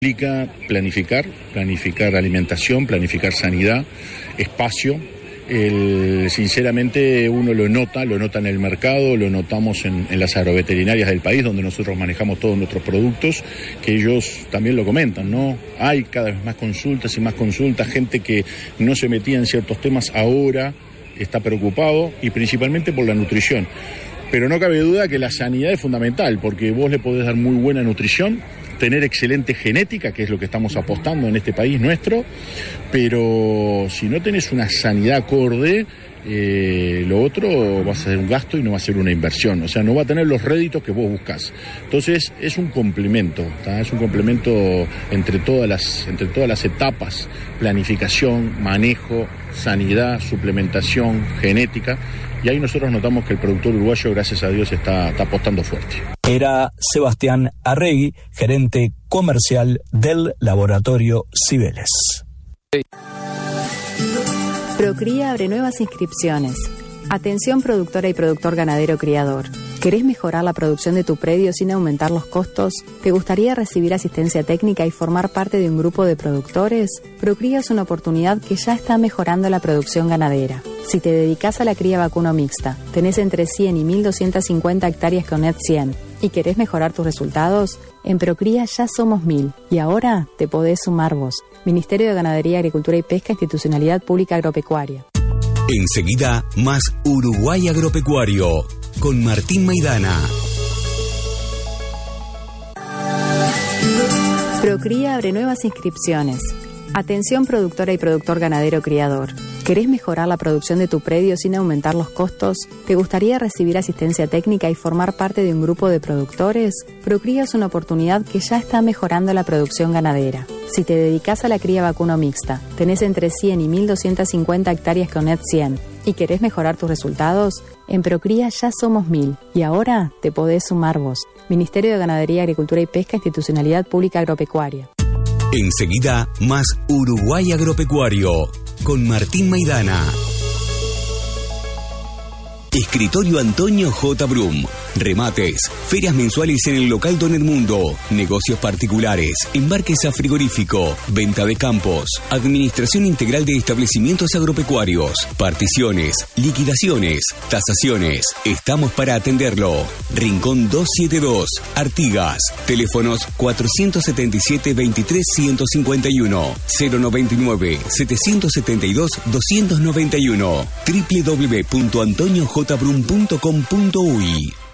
Implica planificar alimentación, planificar sanidad, espacio. Sinceramente uno lo nota en el mercado, lo notamos en las agroveterinarias del país, donde nosotros manejamos todos nuestros productos, que ellos también lo comentan, ¿no? Hay cada vez más consultas y más consultas, gente que no se metía en ciertos temas ahora está preocupado, y principalmente por la nutrición. Pero no cabe duda que la sanidad es fundamental, porque vos le podés dar muy buena nutrición, tener excelente genética, que es lo que estamos apostando en este país nuestro, pero si no tenés una sanidad acorde, lo otro va a ser un gasto y no va a ser una inversión, o sea, no va a tener los réditos que vos buscás. Entonces es un complemento, ¿tá? Es un complemento entre todas las etapas: planificación, manejo, sanidad, suplementación, genética. Y ahí nosotros notamos que el productor uruguayo, gracias a Dios, está apostando fuerte. Era Sebastián Arregui, gerente comercial del laboratorio Cibeles. Procría abre nuevas inscripciones. Atención productora y productor ganadero criador. ¿Querés mejorar la producción de tu predio sin aumentar los costos? ¿Te gustaría recibir asistencia técnica y formar parte de un grupo de productores? Procría es una oportunidad que ya está mejorando la producción ganadera. Si te dedicas a la cría vacuno mixta, tenés entre 100 y 1.250 hectáreas con Net 100 y querés mejorar tus resultados, en Procría ya somos 1.000 y ahora te podés sumar vos. Ministerio de Ganadería, Agricultura y Pesca, Institucionalidad Pública Agropecuaria. Enseguida, más Uruguay Agropecuario, con Martín Maidana. Procría abre nuevas inscripciones. Atención productora y productor ganadero criador. ¿Querés mejorar la producción de tu predio sin aumentar los costos? ¿Te gustaría recibir asistencia técnica y formar parte de un grupo de productores? Procría es una oportunidad que ya está mejorando la producción ganadera. Si te dedicas a la cría vacuno mixta, tenés entre 100 y 1.250 hectáreas con Net 100 y querés mejorar tus resultados, en Procría ya somos 1.000 y ahora te podés sumar vos. Ministerio de Ganadería, Agricultura y Pesca, Institucionalidad Pública Agropecuaria. Enseguida, más Uruguay Agropecuario, con Martín Maidana. Escritorio Antonio J. Brum. Remates, ferias mensuales en el local Don Edmundo, negocios particulares, embarques a frigorífico, venta de campos, administración integral de establecimientos agropecuarios, particiones, liquidaciones, tasaciones. Estamos para atenderlo. Rincón 272, Artigas. Teléfonos 477-23-151, 099-772-291, www.antoniojbrum.com.uy.